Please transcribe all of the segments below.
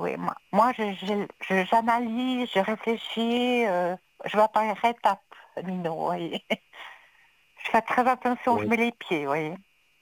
Oui, j'analyse, je réfléchis, je vais par étapes, Nino, vous voyez. Je fais très attention, je Oui. mets les pieds, vous voyez.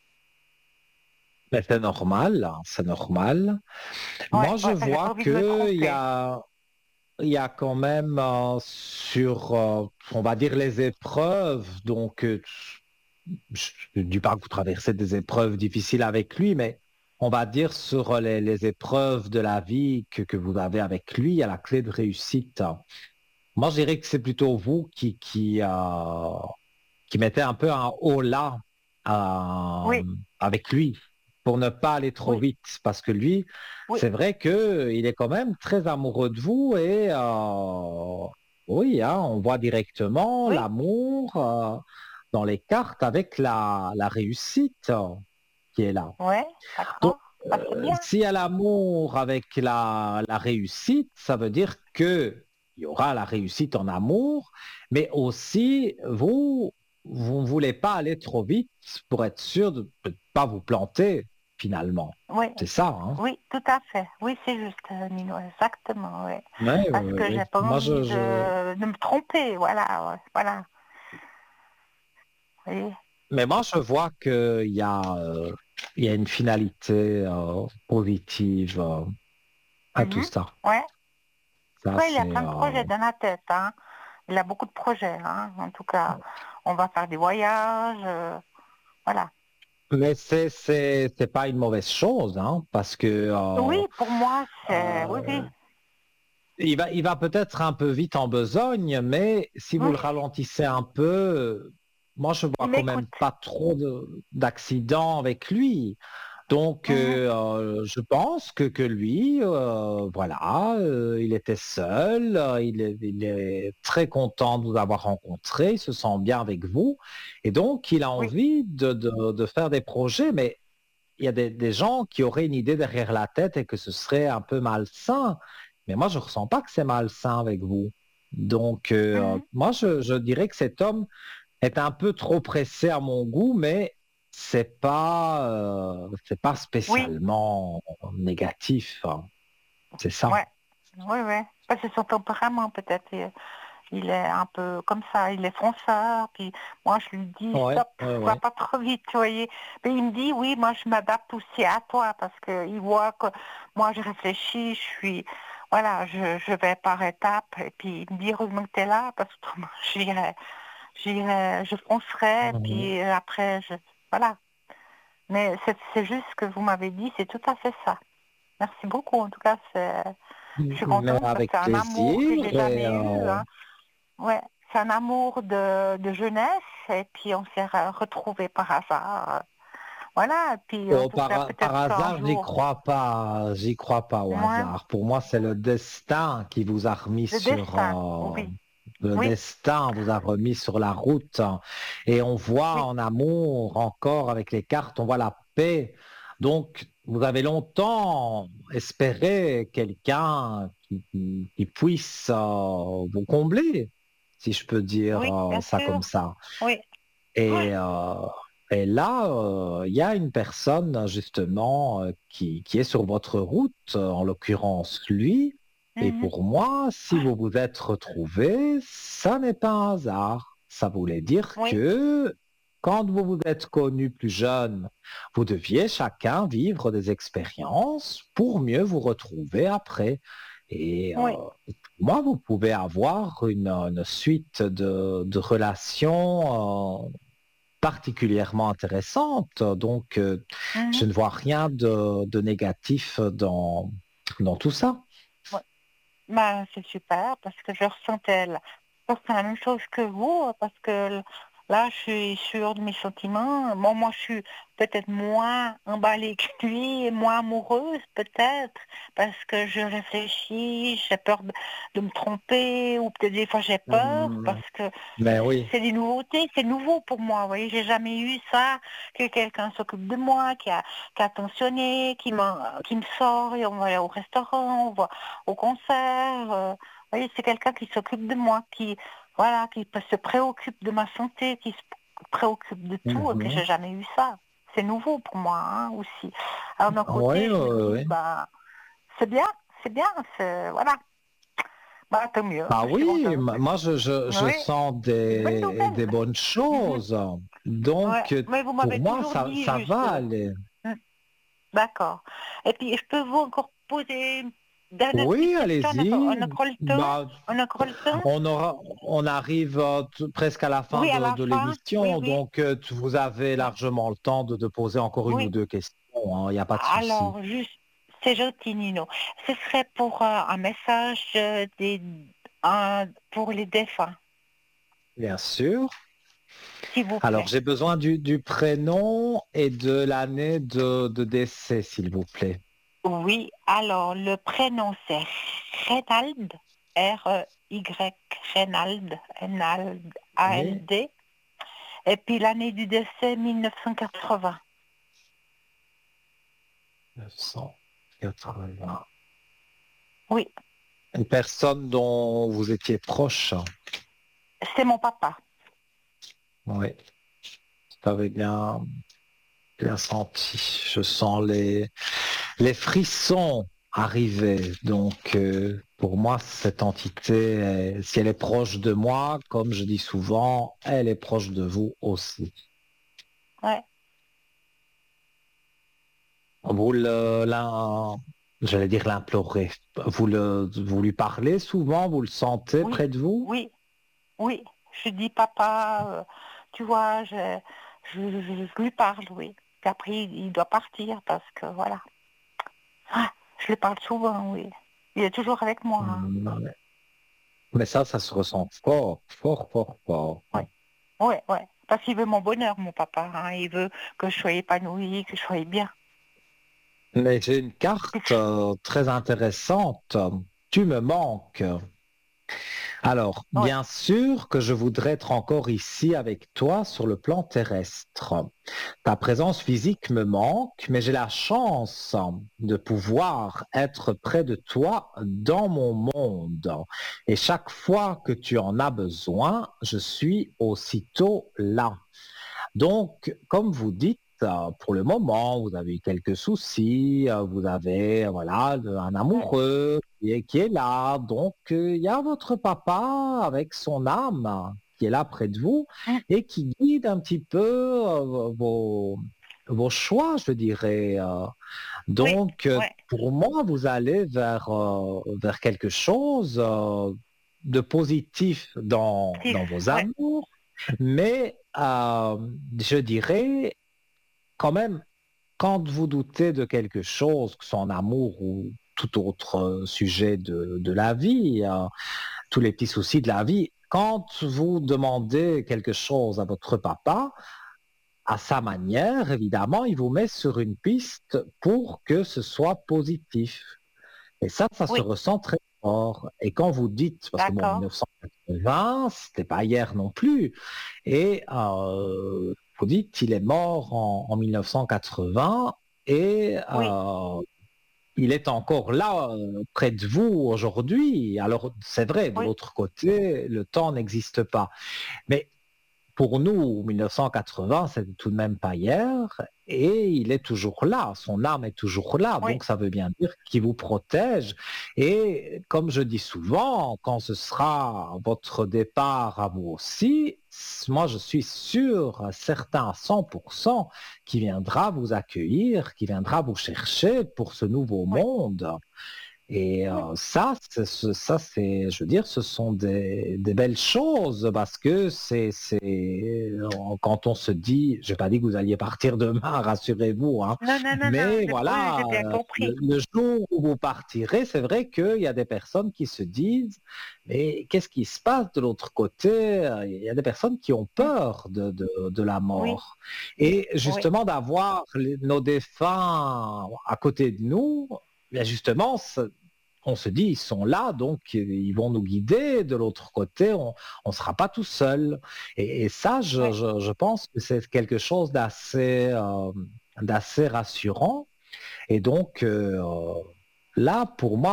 Mais c'est normal, hein, c'est normal. Ouais, Moi, je ouais, j'ai vois pas envie de me que tromper. il y a quand même sur, on va dire, les épreuves, donc je ne dis pas que vous traversez des épreuves difficiles avec lui, mais on va dire sur les épreuves de la vie que vous avez avec lui, il y a la clé de réussite. Moi, je dirais que c'est plutôt vous qui mettez un peu un haut là Oui, avec lui pour ne pas aller trop oui, vite. Parce que lui, oui. c'est vrai qu'il est quand même très amoureux de vous et oui, hein, on voit directement Oui, l'amour dans les cartes avec la réussite qui est là. ouais, Donc, d'accord. Bah, c'est bien. s'il y a l'amour avec la réussite, ça veut dire que il y aura la réussite en amour, mais aussi vous ne voulez pas aller trop vite pour être sûr de ne pas vous planter finalement. Oui, C'est ça, hein? oui, tout à fait. Oui, c'est juste, Nino, exactement, oui. Oui, Parce oui, que oui. j'ai pas Moi, envie de me tromper, voilà, ouais, voilà. Vous voyez. mais moi, je vois il y a une finalité positive à tout Mhm. ça. Ouais. Ça, Ouais, il y a c'est plein de projets dans la tête, hein. Il a beaucoup de projets, hein. En tout cas, on va faire des voyages, voilà. mais c'est pas une mauvaise chose, hein, parce que Oui, pour moi, c'est... Oui, euh, oui. il va peut-être un peu vite en besogne, mais si vous Oui, le ralentissez un peu, moi je vois il quand m'écoute. même pas trop d'accidents avec lui. Donc Mhm. je pense que lui, voilà, il était seul, il est très content de vous avoir rencontré, il se sent bien avec vous, et donc il a Oui, envie de faire des projets, mais il y a des gens qui auraient une idée derrière la tête et que ce serait un peu malsain. Mais moi, je ne ressens pas que c'est malsain avec vous. Donc, mhm. moi, je dirais que cet homme est un peu trop pressé à mon goût, mais c'est pas Oui, spécialement négatif, hein. C'est ça. ouais. Oui, oui. Parce que c'est son tempérament, peut-être. Il est un peu comme ça, il est fonceur, puis moi je lui dis Ouais, stop, ouais, va ouais. pas trop vite, vous voyez. Mais il me dit oui, moi je m'adapte aussi à toi parce qu'il voit que moi je réfléchis, je suis, voilà, je vais par étapes, et puis il me dit heureusement que tu es là parce que autrement, je foncerai, Mhm. puis après, voilà. Mais c'est juste ce que vous m'avez dit, c'est tout à fait ça. Merci beaucoup, en tout cas, je suis Mais contente parce que avec c'est un amour que plaisir j'ai et jamais eu, hein. Ouais, c'est un amour de jeunesse et puis on s'est retrouvés par hasard. Voilà, et puis en oh, tout cas par peut-être qu'un hasard, jour, j'y crois pas au ouais, hasard. Pour moi, c'est le destin qui vous a remis le destin, oui, le oui, destin vous a remis sur la route. Et on voit oui, en amour, encore avec les cartes, on voit la paix. Donc, vous avez longtemps espéré quelqu'un qui puisse vous combler, si je peux dire oui, bien ça sûr, comme ça. oui, Et, ouais, là, il y a une personne justement qui est sur votre route, en l'occurrence lui. Et mhm, pour moi, si vous vous êtes retrouvés, ça n'est pas un hasard. Ça voulait dire oui, que quand vous vous êtes connus plus jeunes, vous deviez chacun vivre des expériences pour mieux vous retrouver après. Et oui, moi, vous pouvez avoir une suite de relations particulièrement intéressante. Donc, je mhm, ne vois rien de négatif dans tout ça. ouais. Ben, c'est super parce que je ressens la même chose que vous parce que là, je suis sûre de mes sentiments. Bon, moi, je suis peut-être moins emballée que lui, et moins amoureuse peut-être parce que je réfléchis, j'ai peur de me tromper ou peut-être des fois j'ai peur Mm. parce que Mais oui. c'est des nouveautés, c'est nouveau pour moi. Vous voyez, j'ai jamais eu ça, que quelqu'un s'occupe de moi, qui a attentionné, qui me sort et on va aller au restaurant, on va au concert. Vous voyez, c'est quelqu'un qui s'occupe de moi, voilà, qui se préoccupe de ma santé, qui se préoccupe de tout et que Mhm. j'ai jamais eu ça. C'est nouveau pour moi, hein, aussi. Alors d'un Oui, côté, je me oui, dis, oui. bah, c'est bien, c'est bien, voilà. Bah, tant mieux, Ah je suis oui, contente. moi je Oui, sens c'est une bonne des nouvelle. bonnes Mhm. choses. Ouais, Donc, mais vous pour m'avez moi, toujours dit ça juste. va aller. Hmm, d'accord. Et puis, je peux vous encore poser une dernière Oui, petite question, allez-y. on a encore le temps? Bah, On a encore le temps? on arrive presque à la fin Oui, à la de fin. Oui, l'émission, oui. donc vous avez Ouais. largement le temps de poser encore une ou Oui. deux questions, hein, il n'y a pas de souci. Alors, juste, c'est gentil, Nino. Ce serait pour un message pour les défunts, Bien sûr. s'il vous Alors, plaît. j'ai besoin du prénom et de l'année de décès, s'il vous plaît. Oui, alors le prénom c'est Reynald, R-Y, Reynald, Oui, N-A-L-D, et puis l'année du décès 1980. 980. Oui, Une personne dont vous étiez proche. c'est mon papa. Oui, vous avez bien senti. Je sens les frissons arriver. Donc, pour moi, cette entité, si elle est proche de moi, comme je dis souvent, elle est proche de vous aussi. Ouais. Vous j'allais dire l'implorer. Vous lui parlez souvent, vous le sentez Oui, près de vous? oui, oui. Je dis papa, tu vois, je lui parle, oui. Puis après, il doit partir parce que voilà. Ah, je lui parle souvent, oui. Il est toujours avec moi, hein. Mais ça se ressent fort, fort, fort, fort. Oui, oui, oui. Parce qu'il veut mon bonheur, mon papa, hein. Il veut que je sois épanouie, que je sois bien. Mais j'ai une carte très intéressante. Tu me manques. Alors, Oui, bien sûr que je voudrais être encore ici avec toi sur le plan terrestre. Ta présence physique me manque, mais j'ai la chance de pouvoir être près de toi dans mon monde. Et chaque fois que tu en as besoin, je suis aussitôt là. Donc, comme vous dites, pour le moment, vous avez eu quelques soucis, vous avez voilà un oui, amoureux qui est là. Donc, il y a votre papa avec son âme qui est là près de vous mm, et qui guide un petit peu vos choix, je dirais. oui, Donc, oui, pour moi, vous allez vers quelque chose de positif actif, dans vos oui, amours, mais je dirais quand même, quand vous doutez de quelque chose, que ce soit en amour ou tout autre sujet de la vie, tous les petits soucis de la vie, quand vous demandez quelque chose à votre papa, à sa manière, évidemment, il vous met sur une piste pour que ce soit positif. Et ça se oui, ressent très fort. Et quand vous dites, parce que bon, d'accord, 1980, c'était pas hier non plus, et vous dites, il est mort en 1980 et oui, il est encore là, près de vous aujourd'hui. Alors, c'est vrai, de oui, l'autre côté, le temps n'existe pas. Mais pour nous, 1980, c'est tout de même pas hier, et il est toujours là, son âme est toujours là, oui, donc ça veut bien dire qu'il vous protège. Et comme je dis souvent, quand ce sera votre départ à vous aussi, moi je suis sûr, certain à 100%, qu'il viendra vous accueillir, qu'il viendra vous chercher pour ce nouveau oui, monde. Et oui, ça, je veux dire, ce sont des belles choses parce que quand on se dit, je vais pas dire que vous alliez partir demain, rassurez-vous, hein, non, non, non, non, mais oui, j'ai voilà, bien compris. le jour où vous partirez, c'est vrai qu'il y a des personnes qui se disent, mais qu'est-ce qui se passe de l'autre côté? Il y a des personnes qui ont Mm, peur de la oui, mort. Et oui, justement, d'avoir nos défunts à côté de nous, bien justement, on se dit, ils sont là, donc ils vont nous guider. De l'autre côté, on ne sera pas tout seul. Et ça, oui, je pense que c'est quelque chose d'assez rassurant. Et donc, là, pour moi,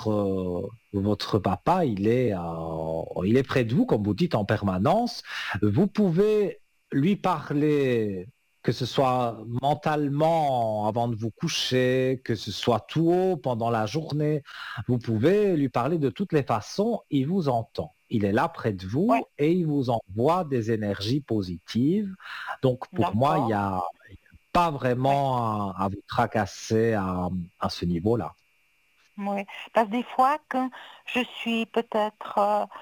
votre papa, il est près de vous, comme vous dites, en permanence. Vous pouvez lui parler que ce soit mentalement avant de vous coucher, que ce soit tout haut pendant la journée. Vous pouvez lui parler de toutes les façons, il vous entend. Il est là près de Ouais, vous et il vous envoie des énergies positives. Donc pour moi, il n'y d'accord. a pas Ouais, vraiment à vous tracasser à ce niveau-là. ouais. Parce que des fois, quand je suis peut-être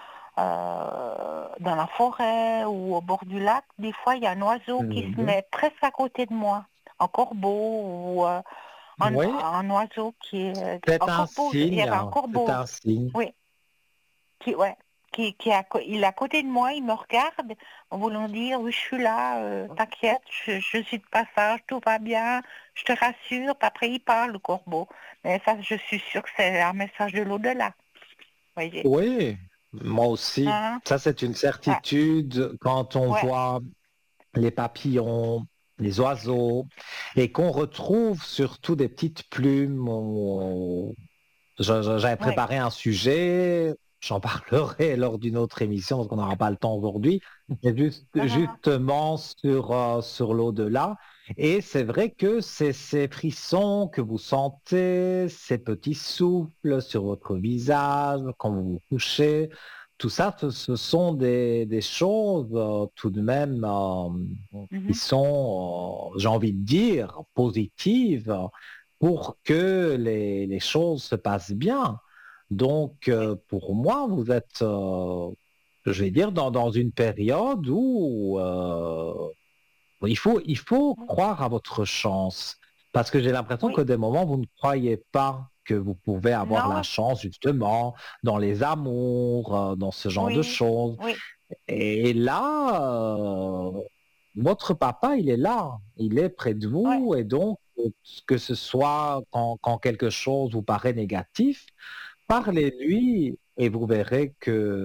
dans la forêt ou au bord du lac, des fois, il y a un oiseau qui se Mhm. met presque à côté de moi. Un corbeau ou Oui, un oiseau qui est... c'est Un un corbeau, il y signe, avait un hein, c'est corbeau, un signe. oui, ouais, il est à côté de moi, il me regarde en voulant dire, oui, je suis là, t'inquiète, je suis de passage, tout va bien, je te rassure. Puis après, il parle, le corbeau. Mais ça, je suis sûre que c'est un message de l'au-delà, voyez. Oui, moi aussi. Hein? Ça, c'est une Ah, certitude quand on ouais, voit les papillons, les oiseaux, et qu'on retrouve surtout des petites plumes. J'avais ouais. préparé un sujet, j'en parlerai lors d'une autre émission parce qu'on n'aura pas le temps aujourd'hui, mais Ah, justement sur l'au-delà. Et c'est vrai que c'est ces frissons que vous sentez, ces petits souffles sur votre visage quand vous vous couchez, tout ça, ce sont des choses tout de même qui mhm, sont, j'ai envie de dire, positives pour que les choses se passent bien. Donc, oui, pour moi, vous êtes, je vais dire, dans une période où il faut oui. croire à votre chance. Parce que j'ai l'impression Oui. que des moments, vous ne croyez pas que vous pouvez avoir la Non, chance, justement, dans les amours, dans ce genre de oui, choses. oui, Et là, votre papa, il est là, il est près de ouais, vous, et donc, que ce soit quand quelque chose vous paraît négatif, parlez-lui et vous verrez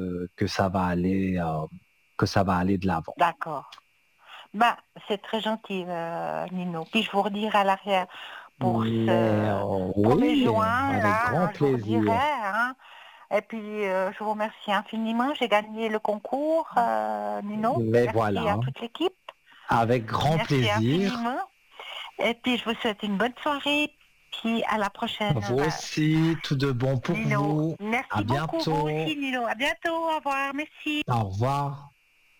que ça va aller de l'avant. d'accord. Ben, c'est très gentil, Nino. Puis je vous redirai à l'arrière pour Mais ce 1er oui, juin, avec là, grand hein, je vous redirai, plaisir. hein. Et puis, je vous remercie infiniment. J'ai gagné le concours, Nino. Mais Merci à voilà, toute l'équipe. avec grand Merci plaisir. infiniment. Et puis, je vous souhaite une bonne soirée. Puis, à la prochaine, Vous aussi, tout de bon pour Nino. vous. À Merci beaucoup, vous bientôt. aussi, Nino. À bientôt. Au revoir. Merci. Au revoir.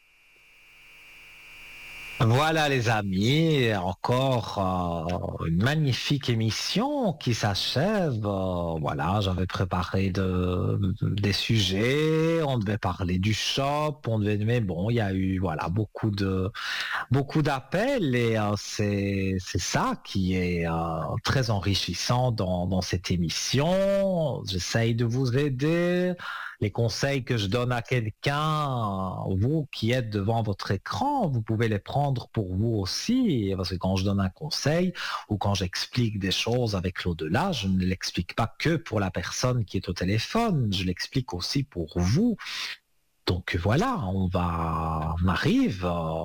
Voilà les amis, encore une magnifique émission qui s'achève. Voilà, j'avais préparé des sujets, on devait parler du shop, mais bon, il y a eu voilà beaucoup d'appels et c'est ça qui est très enrichissant dans cette émission. J'essaye de vous aider. Les conseils que je donne à quelqu'un, vous qui êtes devant votre écran, vous pouvez les prendre pour vous aussi. Parce que quand je donne un conseil ou quand j'explique des choses avec l'au-delà, je ne l'explique pas que pour la personne qui est au téléphone, je l'explique aussi pour vous. Donc voilà, on arrive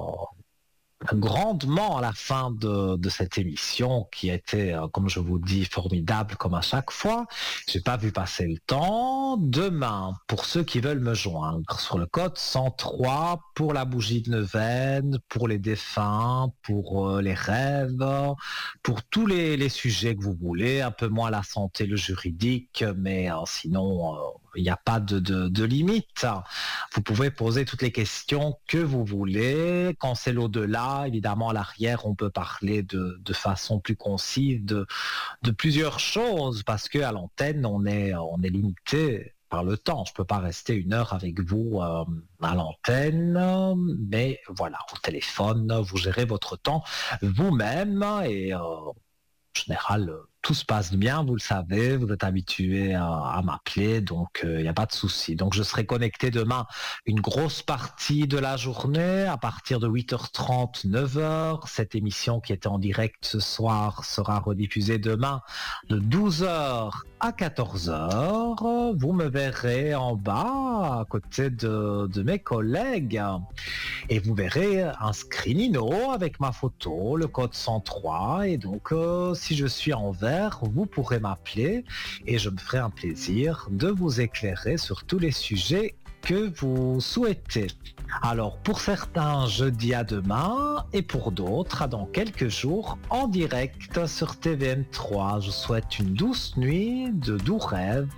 grandement à la fin de cette émission qui a été, comme je vous dis, formidable comme à chaque fois. J'ai pas vu passer le temps. Demain, pour ceux qui veulent me joindre, sur le code 103 pour la bougie de neuvaine, pour les défunts, pour les rêves, pour tous les sujets que vous voulez, un peu moins la santé, le juridique, mais sinon, il n'y a pas de limite. Vous pouvez poser toutes les questions que vous voulez. Quand c'est l'au-delà, évidemment, à l'arrière, on peut parler de façon plus concise de plusieurs choses parce qu'à l'antenne, on est limité par le temps. Je ne peux pas rester une heure avec vous à l'antenne, mais voilà, au téléphone, vous gérez votre temps vous-même et en général, tout se passe bien, vous le savez, vous êtes habitué à m'appeler, donc il n'y a pas de souci. Donc je serai connecté demain une grosse partie de la journée, à partir de 8h30, 9h. Cette émission qui était en direct ce soir sera rediffusée demain de 12h à 14h. Vous me verrez en bas, à côté de mes collègues. Et vous verrez un screenino avec ma photo, le code 103. Et donc, si je suis en vert, vous pourrez m'appeler et je me ferai un plaisir de vous éclairer sur tous les sujets que vous souhaitez. Alors pour certains, je dis à demain et pour d'autres, à dans quelques jours en direct sur TVM3. Je vous souhaite une douce nuit, de doux rêves.